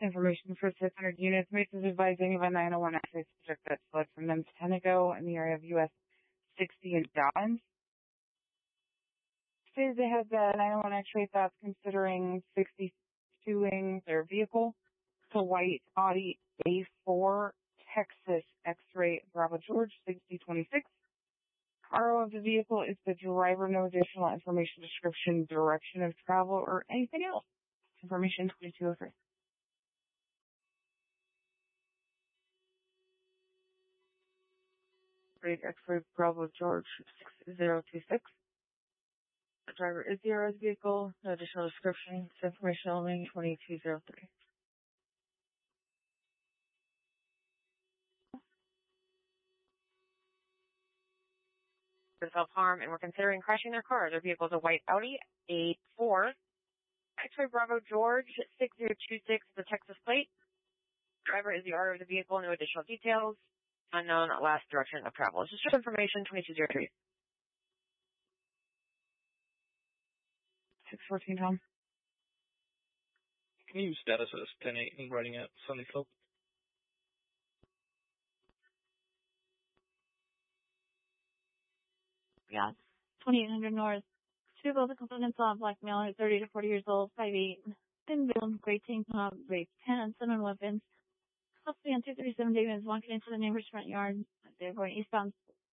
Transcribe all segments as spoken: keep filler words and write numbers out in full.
Information for six hundred units. Mason is advising of a nine oh one X-ray subject that fled from Memptenico in the area of U S sixty and Dobbins. Says they had the nine oh one X-ray thoughts considering sixty-two-ing their vehicle. It's a white Audi A four Texas X-ray Bravo George sixty twenty-six. Car of the vehicle is the driver. No additional information, description, direction of travel, or anything else. Information twenty-two oh three. X-ray Bravo George six zero two six. The driver is the R S vehicle. No additional description. It's information only twenty-two oh three. Self-harm, and we're considering crashing their car. Their vehicle is a white Audi A four. X-ray Bravo George six zero two six, the Texas plate. Driver is the owner of the vehicle. No additional details. Unknown last direction of travel. This is just information twenty-two oh three. six fourteen, Tom. Can you use status as ten eight and writing at Sunny Slope? Yeah. twenty-eight hundred North. Two of the components on black male, thirty to forty years old, five eight. Thin build, gray tank top, rape pants, and weapons. Possibly on two thirty-seven Davis, walking into the neighbor's front yard. They're going eastbound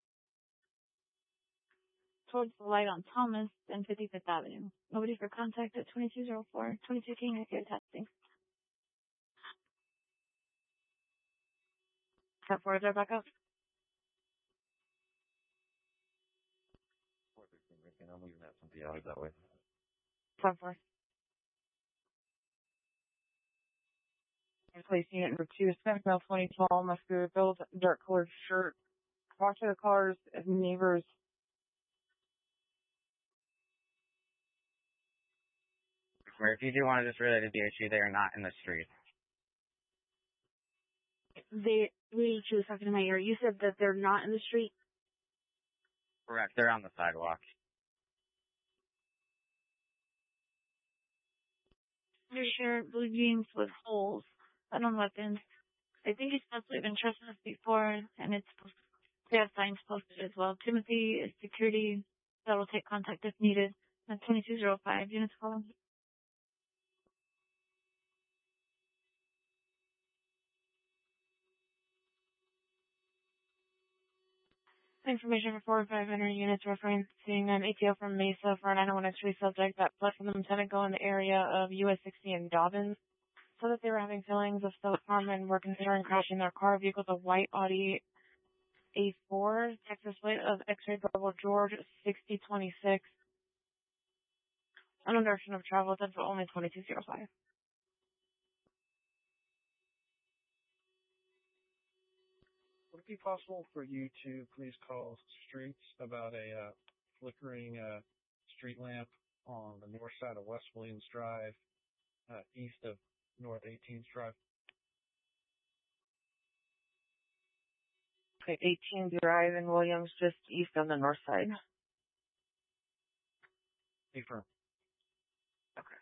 towards the light on Thomas and fifty-fifth Avenue. Nobody for contact at twenty-two oh four. twenty-two King, if you're testing. Step forward there, back up. I'm leaving that something out that way. Step forward. Police unit number two, Hispanic male, twenty, tall, muscular build, dark colored shirt. Watch the cars, neighbors. If you do want to just relay to D H E, they are not in the street. They, we she was talking to my ear. You said that they're not in the street? Correct. They're on the sidewalk. Blue shirt, blue jeans with holes, but on weapons. I think he's supposed to have been trespassed before, and it's they have signs posted as well. Timothy is security that will take contact if needed. That's twenty-two oh five. Units calling. Information for four or five hundred units referencing an A T O from Mesa for a nine oh one X-ray subject that fled from the Memptenico in the area of U S sixty and Dobbins. So that they were having feelings of self-harm and were considering crashing their car. Vehicle, the white Audi A four, Texas plate of X-ray Bravo George sixty twenty-six. Unknown direction of travel, that's only twenty-two oh five. Would it be possible for you to please call Streets about a uh, flickering uh, street lamp on the north side of West Williams Drive, uh, east of North eighteenth Drive? Okay, eighteenth Drive in Williams, just east on the north side. Confirm. Okay.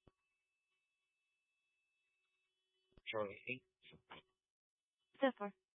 Charlie eight. Step four.